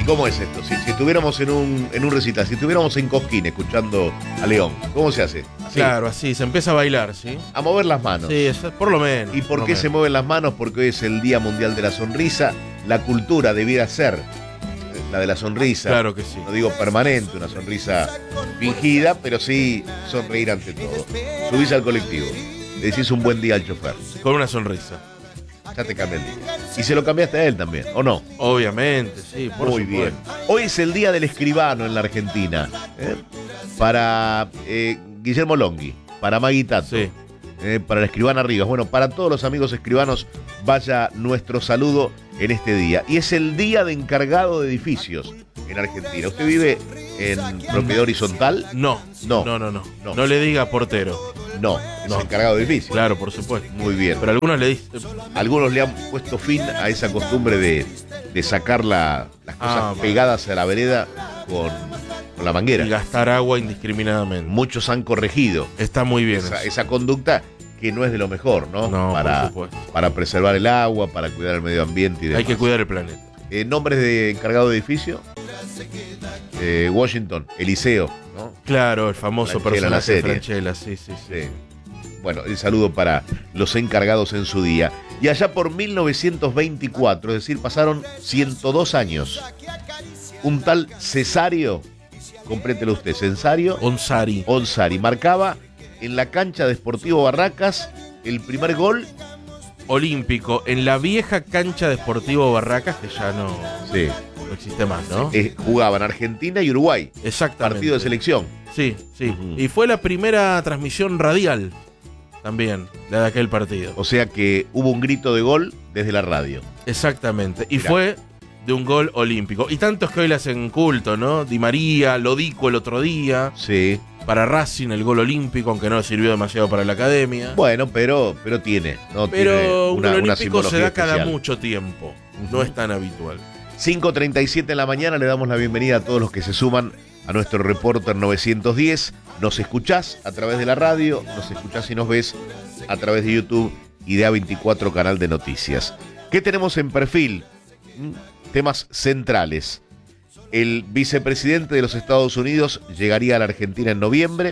¿Cómo es esto? Si estuviéramos en un recital, si estuviéramos en Cosquín escuchando a León, ¿cómo se hace? Así. Claro, así, se empieza a bailar, ¿sí? A mover las manos. Sí, eso, por lo menos. ¿Y por qué se mueven las manos? Porque hoy es el Día Mundial de la Sonrisa. La cultura debiera ser la de la sonrisa. Claro que sí. No digo permanente, una sonrisa fingida, pero sí sonreír ante todo. Subís al colectivo, le decís un buen día al chofer. Con una sonrisa. Ya te cambia el día. Y se lo cambiaste a él también, ¿o no? Obviamente, sí, por Muy supuesto. bien. Hoy es el Día del Escribano en la Argentina. Para Guillermo Longhi, para Magui Tato, Sí. para la escribana Rivas. Bueno, para todos los amigos escribanos, vaya nuestro saludo en este día. Y es el Día de Encargado de Edificios en Argentina. ¿Usted vive en propiedad horizontal? No. No. No le diga portero. No, es encargado de edificios. Claro, por supueto. Muy bien. Pero algunos le dicen. Algunos le han puesto fin a esa costumbre de sacar las cosas pegadas a la vereda con la manguera. Y gastar agua indiscriminadamente. Muchos han corregido Está muy bien. esa conducta que no es de lo mejor, ¿no? No, por para, supuesto. para preservar el agua, para cuidar el medio ambiente y demás. Hay que cuidar el planeta. Nombres de encargado de edificio. Washington, Eliseo, ¿no? Claro, el famoso Franchella, la personaje de serie. Franchella, sí. Sí. Bueno, el saludo para los encargados en su día. Y allá por 1924, es decir, pasaron 102 años. Un tal Cesario, complételo usted, Cesario Onsari. marcaba en la cancha de Sportivo Barracas el primer gol. Olímpico, en la vieja cancha de Sportivo Barracas, que ya no Sí. existe más, ¿no? Jugaban Argentina y Uruguay. Exactamente. Partido de selección. Sí. Ujú. Y fue la primera transmisión radial también, la de aquel partido. O sea que hubo un grito de gol desde la radio. Exactamente. Y Mirá. fue de un gol olímpico. Y tantos que hoy le hacen culto, ¿no? Di María, Lodico el otro día. Sí. Para Racing el gol olímpico, aunque no sirvió demasiado para la academia. Bueno, pero tiene, ¿no? Tiene Pero un gol olímpico se simbología da cada especial. mucho tiempo. Ujú. No es tan habitual. 5:37 en la mañana, le damos la bienvenida a todos los que se suman a nuestro Reporter 910. Nos escuchás a través de la radio, nos escuchás y nos ves a través de YouTube y de A24 Canal de Noticias. ¿Qué tenemos en perfil? Temas centrales. El vicepresidente de los Estados Unidos llegaría a la Argentina en noviembre.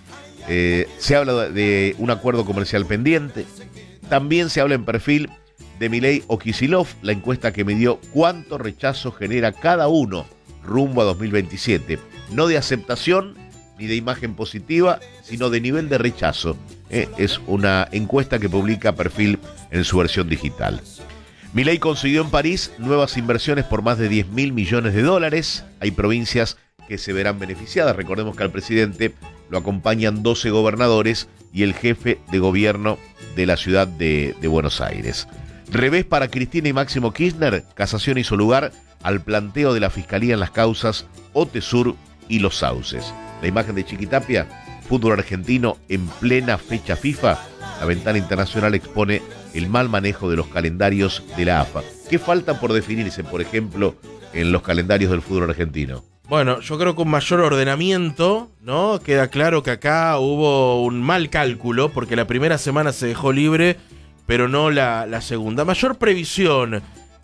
Se habla de un acuerdo comercial pendiente. También se habla en perfil de Milei o Kicillof, la encuesta que midió cuánto rechazo genera cada uno rumbo a 2027. No de aceptación ni de imagen positiva, sino de nivel de rechazo. Es una encuesta que publica Perfil en su versión digital. Milei consiguió en París nuevas inversiones por más de 10.000 millones de dólares. Hay provincias que se verán beneficiadas. Recordemos que al presidente lo acompañan 12 gobernadores y el jefe de gobierno de la ciudad de Buenos Aires. Revés para Cristina y Máximo Kirchner. Casación hizo lugar al planteo de la Fiscalía en las causas Otesur y Los Sauces. La imagen de Chiquitapia, fútbol argentino en plena fecha FIFA. La ventana internacional expone el mal manejo de los calendarios de la AFA. ¿Qué falta por definirse, por ejemplo, en los calendarios del fútbol argentino? Bueno, yo creo que un mayor ordenamiento, ¿no? Queda claro que acá hubo un mal cálculo, porque la primera semana se dejó libre, pero no la segunda. Mayor previsión.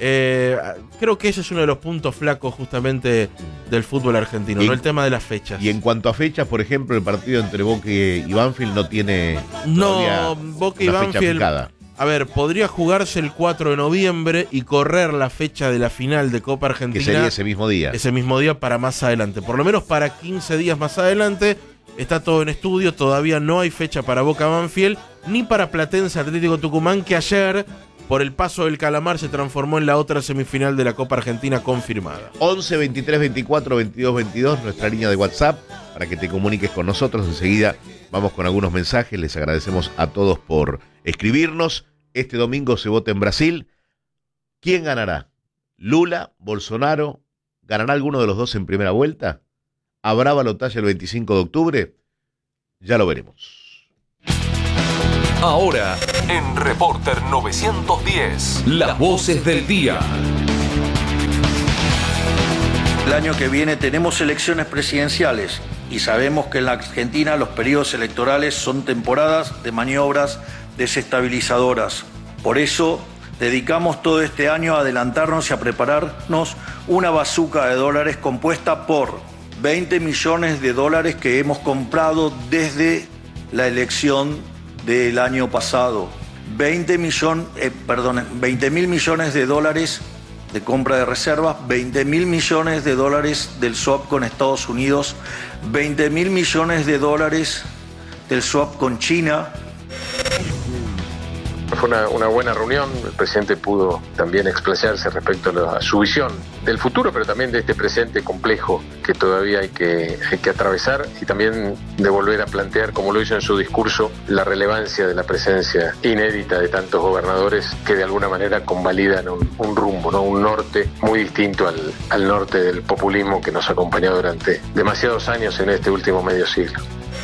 Creo que ese es uno de los puntos flacos justamente del fútbol argentino, ¿no? El tema de las fechas. Y en cuanto a fechas, por ejemplo, el partido entre Boca y Banfield no tiene No, Boca y una fecha Banfield. fijada. A ver, podría jugarse el 4 de noviembre y correr la fecha de la final de Copa Argentina. Que sería ese mismo día. Ese mismo día para más adelante. Por lo menos para 15 días más adelante. Está todo en estudio. Todavía no hay fecha para Boca Banfield ni para Platense Atlético Tucumán, que ayer, por el paso del calamar, se transformó en la otra semifinal de la Copa Argentina confirmada. 11 23 24 22 22, nuestra línea de WhatsApp, para que te comuniques con nosotros. Enseguida vamos con algunos mensajes. Les agradecemos a todos por escribirnos. Este domingo se vota en Brasil. ¿Quién ganará? ¿Lula? ¿Bolsonaro? ¿Ganará alguno de los dos en primera vuelta? ¿Habrá balotaje el 25 de octubre? Ya lo veremos. Ahora, en Reporter 910, las voces del día. El año que viene tenemos elecciones presidenciales y sabemos que en la Argentina los periodos electorales son temporadas de maniobras desestabilizadoras. Por eso dedicamos todo este año a adelantarnos y a prepararnos una bazuca de dólares compuesta por 20 millones de dólares que hemos comprado desde la elección del año pasado, 20 mil millones de dólares de compra de reservas, 20 mil millones de dólares del swap con Estados Unidos, 20 mil millones de dólares del swap con China. Fue una buena reunión, el presidente pudo también explayarse respecto a su visión del futuro, pero también de este presente complejo que todavía hay que atravesar, y también de volver a plantear, como lo hizo en su discurso, la relevancia de la presencia inédita de tantos gobernadores que de alguna manera convalidan un rumbo, ¿no? Un norte muy distinto al norte del populismo que nos acompañó durante demasiados años en este último medio siglo.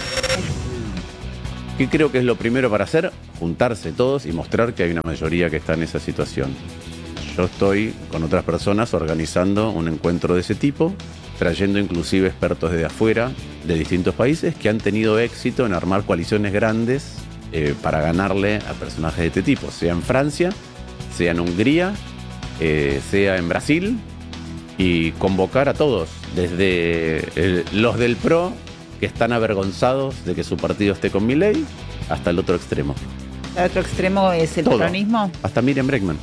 ¿Qué creo que es lo primero para hacer? Juntarse todos y mostrar que hay una mayoría que está en esa situación. Yo estoy con otras personas organizando un encuentro de ese tipo, trayendo inclusive expertos desde afuera, de distintos países, que han tenido éxito en armar coaliciones grandes para ganarle a personajes de este tipo, sea en Francia, sea en Hungría, sea en Brasil, y convocar a todos, desde los del PRO, que están avergonzados de que su partido esté con Milei, hasta el otro extremo. ¿El otro extremo es el peronismo? Hasta Miriam Bregman.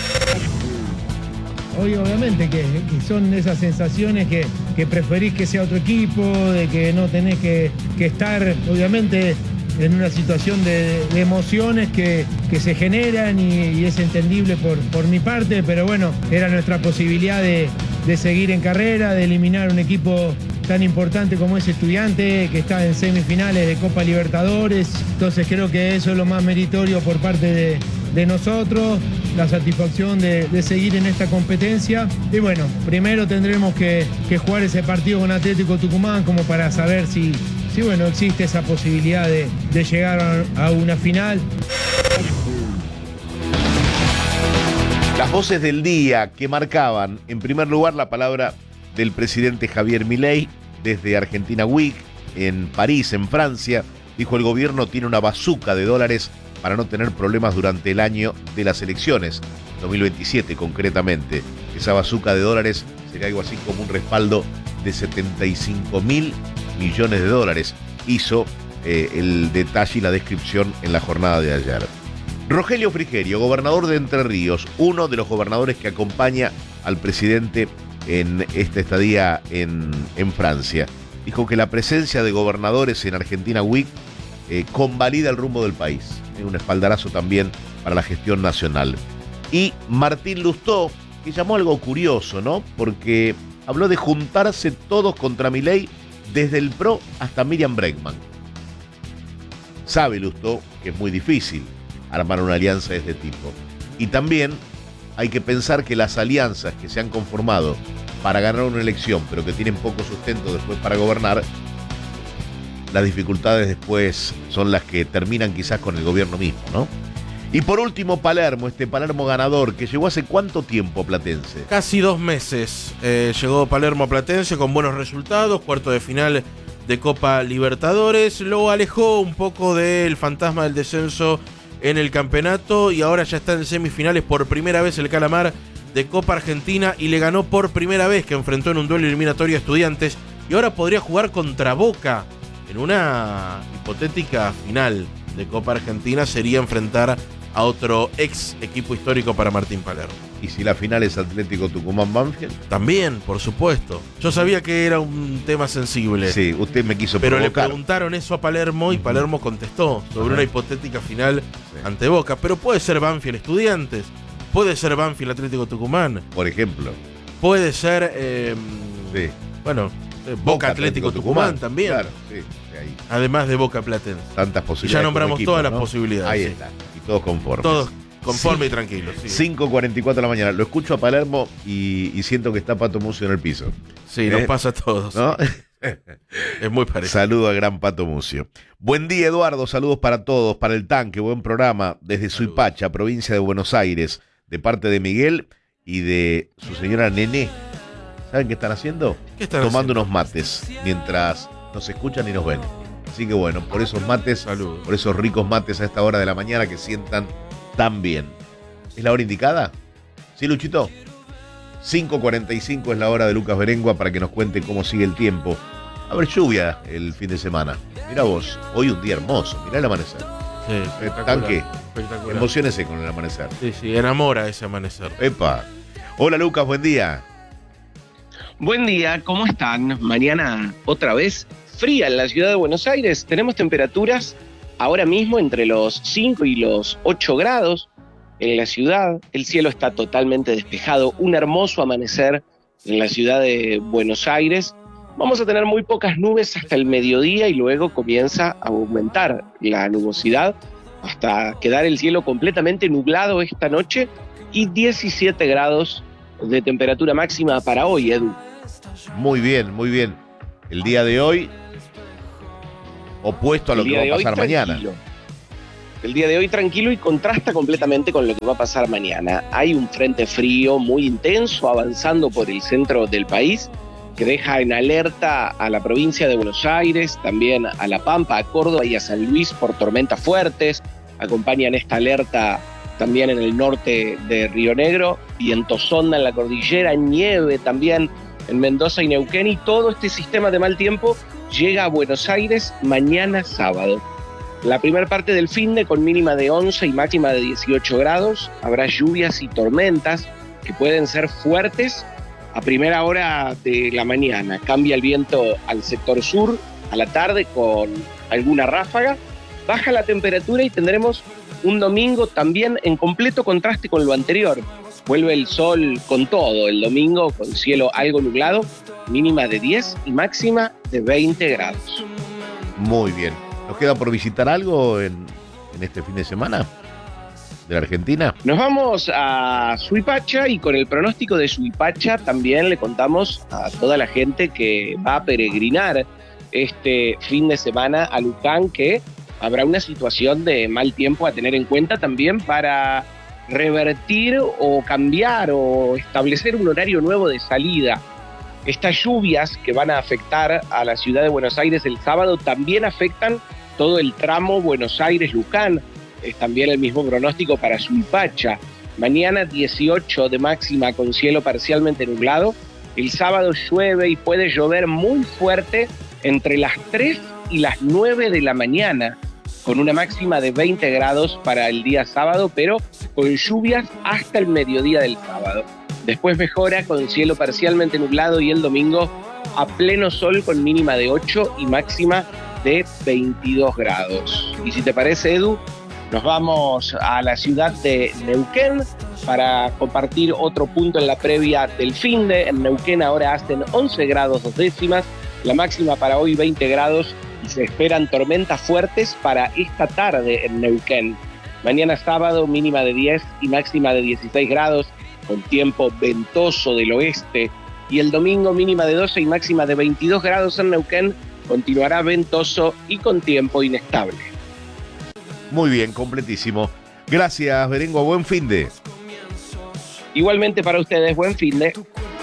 Obviamente que son esas sensaciones que preferís que sea otro equipo, de que no tenés que estar, obviamente, en una situación de emociones que se generan y es entendible por mi parte, pero bueno, era nuestra posibilidad de seguir en carrera, de eliminar un equipo tan importante como es Estudiante, que está en semifinales de Copa Libertadores. Entonces creo que eso es lo más meritorio por parte de nosotros, la satisfacción de seguir en esta competencia. Y bueno, primero tendremos que jugar ese partido con Atlético Tucumán como para saber si bueno, existe esa posibilidad de llegar a una final. Las voces del día que marcaban, en primer lugar, la palabra del presidente Javier Milei desde Argentina Week, en París, en Francia. Dijo: el gobierno tiene una bazuca de dólares para no tener problemas durante el año de las elecciones, 2027 concretamente. Esa bazuca de dólares sería algo así como un respaldo de 75 mil millones de dólares. Hizo el detalle y la descripción en la jornada de ayer. Rogelio Frigerio, gobernador de Entre Ríos, uno de los gobernadores que acompaña al presidente en esta estadía en Francia, dijo que la presencia de gobernadores en Argentina Week convalida el rumbo del país. Un espaldarazo también para la gestión nacional. Y Martín Lustó, que llamó algo curioso, ¿no? Porque habló de juntarse todos contra Milei, desde el PRO hasta Miriam Bregman. Sabe Lustó que es muy difícil armar una alianza de este tipo. Y también hay que pensar que las alianzas que se han conformado para ganar una elección, pero que tienen poco sustento después para gobernar, las dificultades después son las que terminan quizás con el gobierno mismo, ¿no? Y por último, Palermo, este Palermo ganador, que llegó hace ¿cuánto tiempo Platense? Casi 2 meses. Llegó Palermo a Platense con buenos resultados, cuarto de final de Copa Libertadores. Lo alejó un poco del fantasma del descenso en el campeonato y ahora ya está en semifinales por primera vez el Calamar de Copa Argentina y le ganó por primera vez, que enfrentó en un duelo eliminatorio a Estudiantes, y ahora podría jugar contra Boca en una hipotética final de Copa Argentina. Sería enfrentar a otro ex equipo histórico para Martín Palermo. ¿Y si la final es Atlético Tucumán-Banfield? También, por supuesto. Yo sabía que era un tema sensible. Sí, usted me quiso pero provocar. Le preguntaron eso a Palermo y Palermo contestó sobre una hipotética final ante Boca. Pero puede ser Banfield Estudiantes, puede ser Banfield Atlético Tucumán. Por ejemplo. Puede ser, sí. bueno, Boca Atlético Tucumán también. Claro, sí, ahí. Además de Boca Platense. Tantas posibilidades. Y ya nombramos equipo, todas ¿no? las posibilidades. Ahí sí. está. Y todos conformes. Todos conformes Sí. y tranquilos. Sí. 5:44 de la mañana. Lo escucho a Palermo y siento que está Pato Mucio en el piso. Sí, nos pasa a todos. ¿No? Es muy parecido. Saludo a gran Pato Mucio. Buen día, Eduardo. Saludos para todos. Para el tanque. Buen programa. Desde Suipacha, provincia de Buenos Aires. De parte de Miguel y de su señora Nené. ¿Saben qué están haciendo? ¿Qué están Tomando haciendo? unos mates mientras nos escuchan y nos ven. Así que bueno, por esos mates, Saludos. por esos ricos mates a esta hora de la mañana que sientan tan bien. ¿Es la hora indicada? ¿Sí, Luchito? 5:45 es la hora de Lucas Berengua para que nos cuente cómo sigue el tiempo. Va a haber lluvia el fin de semana. Mira vos, hoy un día hermoso, mirá el amanecer. Sí, espectacular. Tanque, Espectacular. emociónese con el amanecer. Sí, enamora ese amanecer. Epa. Hola Lucas, buen día. Buen día, ¿cómo están? Mañana otra vez fría en la ciudad de Buenos Aires. Tenemos temperaturas ahora mismo entre los 5 y los 8 grados en la ciudad. El cielo está totalmente despejado, un hermoso amanecer en la ciudad de Buenos Aires. Vamos a tener muy pocas nubes hasta el mediodía y luego comienza a aumentar la nubosidad hasta quedar el cielo completamente nublado esta noche y 17 grados de temperatura máxima para hoy, Edu. Muy bien, muy bien. El día de hoy, opuesto a lo que va a pasar mañana. El día de hoy tranquilo y contrasta completamente con lo que va a pasar mañana. Hay un frente frío muy intenso avanzando por el centro del país que deja en alerta a la provincia de Buenos Aires, también a La Pampa, a Córdoba y a San Luis por tormentas fuertes. Acompañan esta alerta también en el norte de Río Negro, viento sonda en la cordillera, nieve también en Mendoza y Neuquén, y todo este sistema de mal tiempo llega a Buenos Aires mañana sábado. La primera parte del finde con mínima de 11 y máxima de 18 grados, habrá lluvias y tormentas que pueden ser fuertes a primera hora de la mañana. Cambia el viento al sector sur a la tarde con alguna ráfaga, baja la temperatura y tendremos un domingo también en completo contraste con lo anterior. Vuelve el sol con todo el domingo, con cielo algo nublado, mínima de 10 y máxima de 20 grados. Muy bien. ¿Nos queda por visitar algo en este fin de semana de la Argentina? Nos vamos a Suipacha y con el pronóstico de Suipacha también le contamos a toda la gente que va a peregrinar este fin de semana a Luján que habrá una situación de mal tiempo a tener en cuenta también para revertir o cambiar o establecer un horario nuevo de salida. Estas lluvias que van a afectar a la ciudad de Buenos Aires el sábado también afectan todo el tramo Buenos Aires-Luján. Es también el mismo pronóstico para Suipacha. Mañana 18 de máxima con cielo parcialmente nublado. El sábado llueve y puede llover muy fuerte entre las 3 y las 9 de la mañana, con una máxima de 20 grados para el día sábado, pero con lluvias hasta el mediodía del sábado. Después mejora con cielo parcialmente nublado y el domingo a pleno sol con mínima de 8 y máxima de 22 grados. Y si te parece, Edu, nos vamos a la ciudad de Neuquén para compartir otro punto en la previa del finde. En Neuquén ahora hacen 11 grados 2 décimas, la máxima para hoy 20 grados y se esperan tormentas fuertes para esta tarde en Neuquén. Mañana sábado mínima de 10 y máxima de 16 grados con tiempo ventoso del oeste y el domingo mínima de 12 y máxima de 22 grados en Neuquén, continuará ventoso y con tiempo inestable. Muy bien, completísimo. Gracias, Berengua, buen finde. Igualmente para ustedes, buen finde.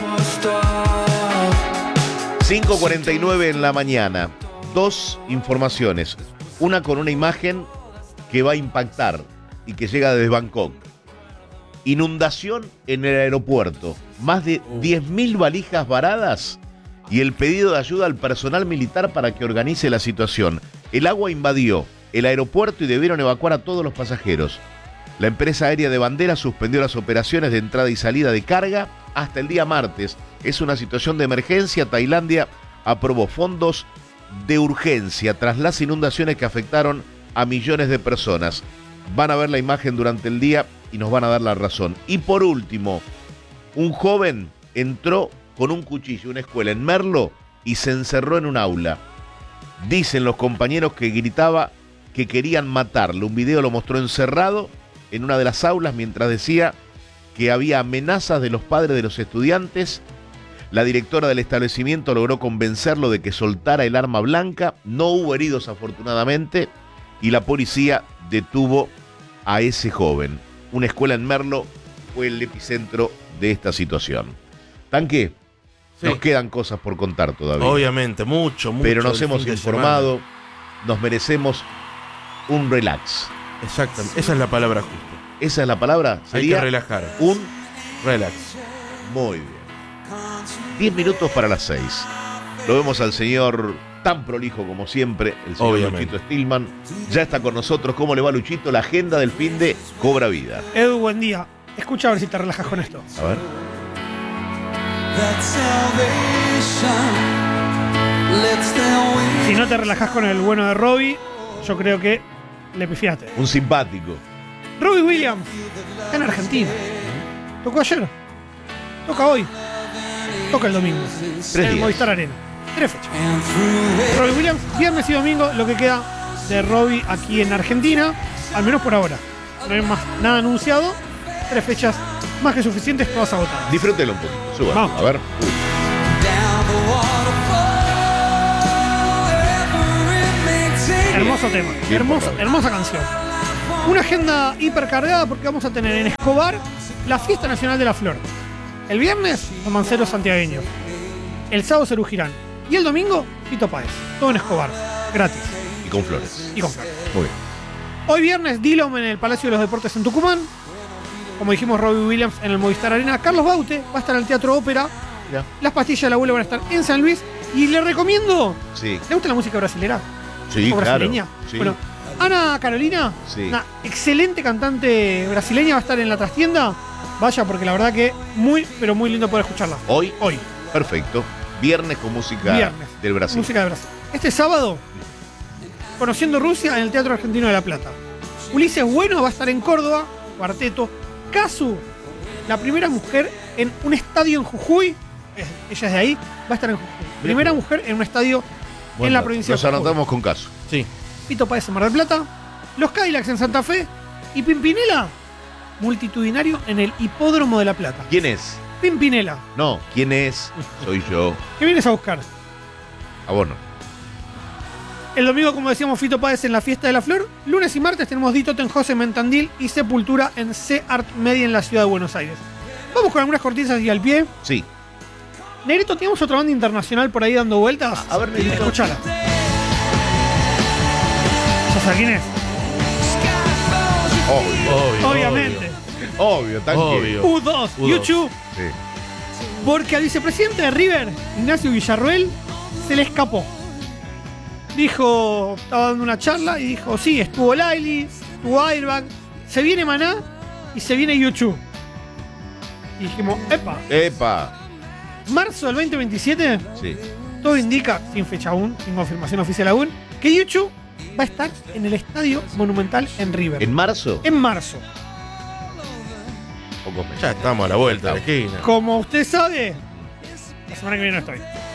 5:49 en la mañana. Dos informaciones. Una con una imagen que va a impactar y que llega desde Bangkok. Inundación en el aeropuerto. Más de 10.000 valijas varadas y el pedido de ayuda al personal militar para que organice la situación. El agua invadió el aeropuerto y debieron evacuar a todos los pasajeros. La empresa aérea de bandera suspendió las operaciones de entrada y salida de carga hasta el día martes. Es una situación de emergencia. Tailandia aprobó fondos de urgencia tras las inundaciones que afectaron a millones de personas. Van a ver la imagen durante el día y nos van a dar la razón. Y por último, un joven entró con un cuchillo a una escuela en Merlo y se encerró en un aula. Dicen los compañeros que gritaba que querían matarlo. Un video lo mostró encerrado en una de las aulas mientras decía que había amenazas de los padres de los estudiantes. La directora del establecimiento logró convencerlo de que soltara el arma blanca. No hubo heridos afortunadamente y la policía detuvo a ese joven. Una escuela en Merlo fue el epicentro de esta situación. Tanque, sí, nos quedan cosas por contar todavía. Obviamente, mucho. Pero nos hemos informado, nos merecemos un relax. Exactamente, esa es la palabra justa. ¿Esa es la palabra? Hay que relajar. Un relax. Muy bien. 10 minutos para las 6. Lo vemos al señor tan prolijo como siempre, el señor Obviamente. Luchito Stillman. Ya está con nosotros. ¿Cómo le va, Luchito? La agenda del fin de cobra vida. Edu, buen día. Escucha a ver si te relajas con esto. A ver. Si no te relajas con el bueno de Robbie, yo creo que le pifiaste. Un simpático. Robbie Williams, está en Argentina. Tocó ayer. Toca hoy. Toca el domingo. 3 en el días. Movistar Arena. 3 fechas. Robbie Williams, viernes y domingo, lo que queda de Robbie aquí en Argentina, al menos por ahora. No hay más nada anunciado. 3 fechas más que suficientes, todas agotadas. Disfrútelo un poquito. Suba. Vamos. A ver. Hermoso tema, Bien por Robbie. hermosa canción. Una agenda hipercargada porque vamos a tener en Escobar la Fiesta Nacional de la Flor. El viernes, los manceros santiagueños. El sábado, Cerú Girán. Y el domingo, Fito Páez. Todo en Escobar. Gratis. Y con flores. Y con flores. Muy bien. Hoy viernes, Dillom en el Palacio de los Deportes en Tucumán. Como dijimos, Robbie Williams en el Movistar Arena. Carlos Baute va a estar en el Teatro Ópera. Ya. Las Pastillas del Abuelo van a estar en San Luis. Y le recomiendo. Sí. ¿Le gusta la música brasilera? Sí, ¿O claro. brasileña? Sí. Bueno, Ana Carolina, Sí. una excelente cantante brasileña, va a estar en la trastienda. Vaya, porque la verdad que muy, pero muy lindo poder escucharla. Hoy. Hoy, Perfecto. Viernes con música viernes. del Brasil. Música de Brasil. Este sábado, Conociendo Rusia en el Teatro Argentino de La Plata. Ulises Bueno va a estar en Córdoba, cuarteto. Casu, la primera mujer en un estadio en Jujuy. Ella es de ahí, va a estar en Jujuy. Primera mujer en un estadio en la provincia Nos de Jujuy. anotamos con caso. Sí. Fito Páez en Mar del Plata, los Cadillacs en Santa Fe y Pimpinela, multitudinario en el Hipódromo de La Plata. ¿Quién es? Pimpinela, No, ¿quién es? Soy yo. ¿qué vienes a buscar? A vos no. El domingo, como decíamos, Fito Páez en la Fiesta de la Flor. Lunes y martes tenemos Dito Tenjose en Mentandil y Sepultura en C Art Media en la ciudad de Buenos Aires. Vamos con algunas cortinas y al pie. Sí. Negrito, teníamos otra banda internacional por ahí dando vueltas. A ver, Negrito. Escuchala. ¿Ya sabes quién es? Obvio. Obviamente. Obvio, tanque. Obvio. U2, YouTube. Sí. Porque al vicepresidente de River, Ignacio Villarroel, se le escapó. Dijo, estaba dando una charla y dijo, sí, estuvo Laili, estuvo Airbag, se viene Maná y se viene YouTube. Y dijimos, epa, Epa. marzo del 2027, Sí. todo indica, sin fecha aún, sin confirmación oficial aún, que YouTube va a estar en el Estadio Monumental en River. ¿En marzo? En marzo. Pocos meses. Ya estamos a la vuelta de la esquina. Como usted sabe, la semana que viene no estoy.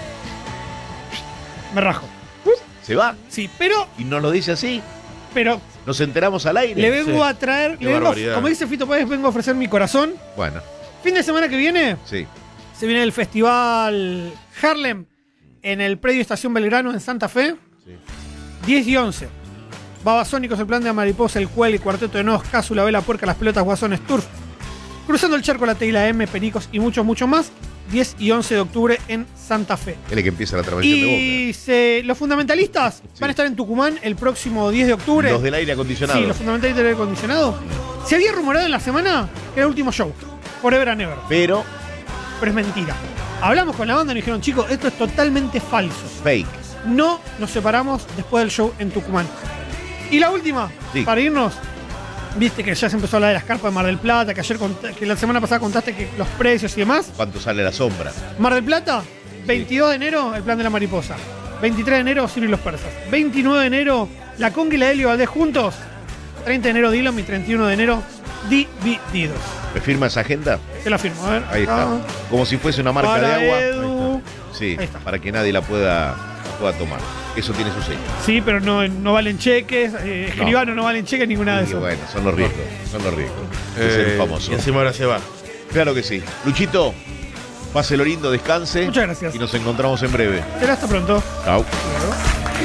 Me rajo. ¿Se va? Sí, pero ¿Y nos lo dice así? ¿Nos enteramos al aire? le vengo Sí. a traer, Qué le vengo, barbaridad. como dice Fito Páez, vengo a ofrecer mi corazón. Bueno, Fin de semana que viene sí. se viene el festival Harlem en el predio Estación Belgrano en Santa Fe. Sí. 10 y 11. Babasónicos, el plan de Mariposa, el Cuel, el Cuarteto de Nos, Casu, la Vela Puerca, las Pelotas, Guasones, Turf. Cruzando el Charco, la Teila M, Pericos y mucho más. 10 y 11 de octubre en Santa Fe. Él es que empieza la transmisión de Y los fundamentalistas van a estar en Tucumán el próximo 10 de octubre. Boca. Los del aire acondicionado. Sí, los fundamentalistas del aire acondicionado. Se había rumorado en la semana que era el último show. Forever and Ever. Pero Pero es mentira. Hablamos con la banda y nos dijeron, chicos, esto es totalmente falso. fake. No nos separamos después del show en Tucumán. Y la última, Sí. para irnos, viste que ya se empezó a hablar de las carpas de Mar del Plata, que que la semana pasada contaste que los precios y demás. ¿Cuánto sale la sombra? Mar del Plata, 22 de enero, el plan de la mariposa. 23 de enero, Ciro y los persas. 29 de enero, la Conga y la Helio Valdés juntos. 30 de enero, Dillom y 31 de enero, Divididos. ¿Me firma esa agenda? Te la firmo, a ver. Ahí está. acá. Como si fuese una marca Para de agua. Edu. Sí, Ahí está. para que nadie la pueda tomar. Eso tiene su sello. Sí, pero no valen cheques, escribano no valen cheques, ninguna de Y eso. bueno, son los riesgos. Son los riesgos. Es el famoso. Y encima ahora se va. Claro que sí. Luchito, páselo lindo, descanse. Muchas gracias. Y nos encontramos en breve. Será hasta pronto. Chau. Claro.